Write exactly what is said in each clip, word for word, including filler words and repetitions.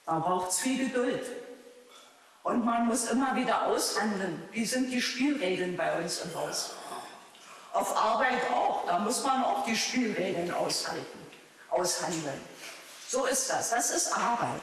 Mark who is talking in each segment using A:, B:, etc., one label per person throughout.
A: Da braucht es viel Geduld. Und man muss immer wieder aushandeln. Wie sind die Spielregeln bei uns im Haus? Auf Arbeit auch. Da muss man auch die Spielregeln aushalten, aushandeln. So ist das. Das ist Arbeit.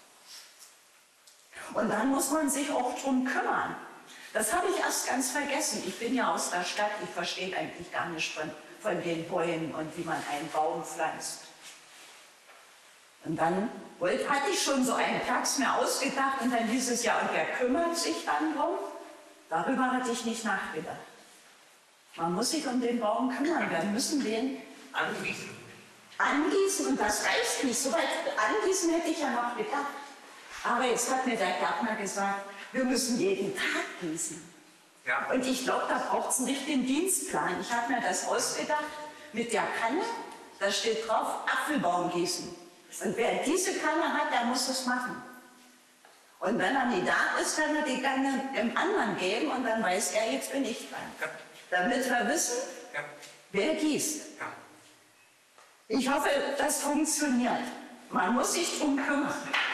A: Und dann muss man sich auch drum kümmern. Das habe ich erst ganz vergessen. Ich bin ja aus der Stadt. Ich verstehe eigentlich gar nicht von, von den Bäumen und wie man einen Baum pflanzt. Und dann wollte, hatte ich schon so einen Platz mir ausgedacht und dann hieß es ja, und wer kümmert sich dann drum? Darüber hatte ich nicht nachgedacht. Man muss sich um den Baum kümmern, wir müssen den
B: angießen.
A: Angießen und das reicht nicht. So weit angießen hätte ich ja noch gedacht. Aber jetzt hat mir der Gärtner gesagt, wir müssen jeden Tag gießen.
B: Ja.
A: Und ich glaube, da braucht es einen richtigen Dienstplan. Ich habe mir das ausgedacht mit der Kanne, da steht drauf, Apfelbaum gießen. Und wer diese Kanne hat, der muss es machen. Und wenn er nicht da ist, kann er die Kanne dem anderen geben und dann weiß er, jetzt bin ich dran.
B: Ja.
A: Damit wir wissen,
B: Ja.
A: wer gießt.
B: Ja.
A: Ich hoffe, das funktioniert. Man muss sich drum kümmern.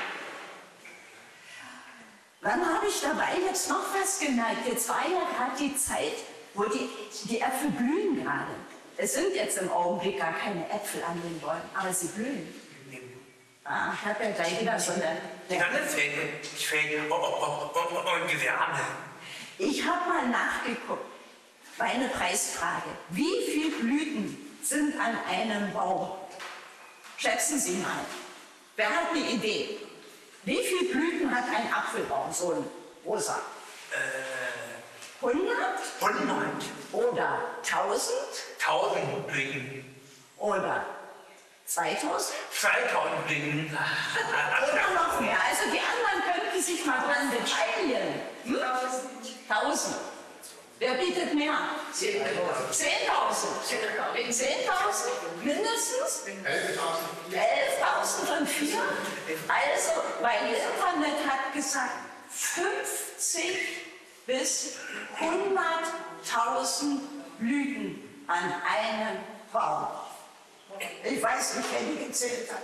A: Dann habe ich dabei jetzt noch was gemerkt. Jetzt war ja gerade die Zeit, wo die, die Äpfel blühen gerade. Es sind jetzt im Augenblick gar keine Äpfel an den Bäumen, aber sie blühen. Ah, ich habe ja gleich wieder so eine...
B: Dann fällt, fällt und, und Gewerbe.
A: Ich habe mal nachgeguckt, bei einer Preisfrage. Wie viele Blüten sind an einem Baum? Schätzen Sie mal. Wer hat eine Idee? Wie viele Blüten hat ein Apfelbaum, so ein rosa?
B: Äh,
A: hundert?
B: hundert.
A: Oder tausend?
B: tausend Blüten.
A: Oder zweitausend?
B: zweitausend Blüten.
A: Oder noch mehr. Also die anderen könnten sich mal dran beteiligen. Hm? tausend. Wer bietet mehr? zehntausend. zehntausend? Mindestens?
C: elftausend.
A: elftausend und vier? Also, mein Internet hat gesagt, fünfzig bis hunderttausend Blüten an einem Baum. Ich weiß nicht, wer die gezählt hat.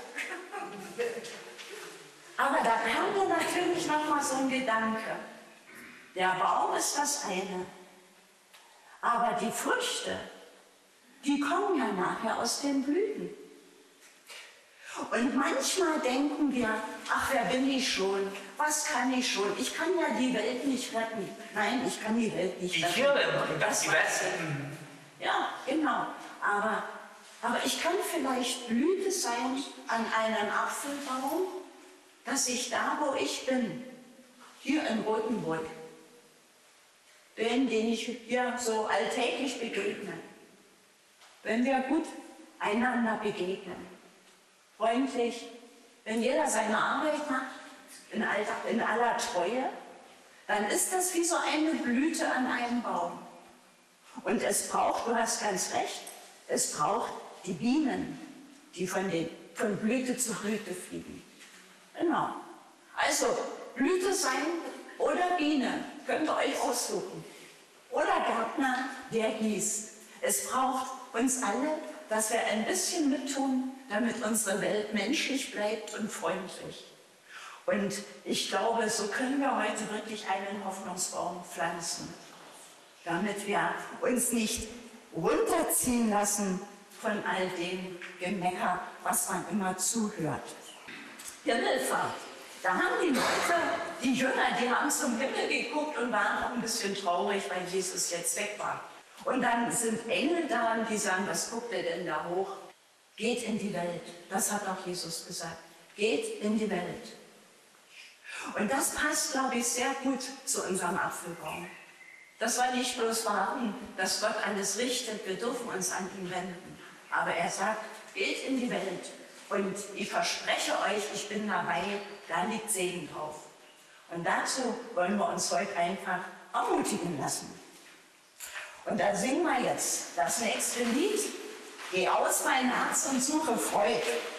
A: Aber da kam mir natürlich noch mal so ein Gedanke. Der Baum ist das eine. Aber die Früchte, die kommen ja nachher aus den Blüten. Und manchmal denken wir, ach, wer bin ich schon? Was kann ich schon? Ich kann ja die Welt nicht retten. Nein, ich kann die Welt nicht
B: Die
A: retten.
B: Tiere,
A: Das
B: die
A: weiß
B: Welt.
A: ich. Ja, genau. Aber, aber ich kann vielleicht Blüte sein an einem Apfelbaum, dass ich da, wo ich bin, hier in Rothenburg, den, den ich hier so alltäglich begegne, wenn wir gut einander begegnen, freundlich, wenn jeder seine Arbeit macht, in, alter, in aller Treue, dann ist das wie so eine Blüte an einem Baum. Und es braucht, du hast ganz recht, es braucht die Bienen, die von, den, von Blüte zu Blüte fliegen. Genau. Also Blüte sein oder Biene, könnt ihr euch aussuchen. Oder Gärtner, der gießt. Es braucht uns alle, dass wir ein bisschen mittun, damit unsere Welt menschlich bleibt und freundlich. Und ich glaube, so können wir heute wirklich einen Hoffnungsbaum pflanzen, damit wir uns nicht runterziehen lassen von all dem Gemecker, was man immer zuhört. Himmelfahrt. Da haben die Leute, die Jünger, die haben zum Himmel geguckt und waren auch ein bisschen traurig, weil Jesus jetzt weg war. Und dann sind Engel da und die sagen, was guckt ihr denn da hoch? Geht in die Welt. Das hat auch Jesus gesagt. Geht in die Welt. Und das passt, glaube ich, sehr gut zu unserem Apfelbaum. Dass wir nicht bloß warten, dass Gott alles richtet, wir dürfen uns an ihn wenden. Aber er sagt, geht in die Welt. Und ich verspreche euch, ich bin dabei, da liegt Segen drauf. Und dazu wollen wir uns heute einfach ermutigen lassen. Und da singen wir jetzt das nächste Lied. Geh aus mein Herz und suche Freude.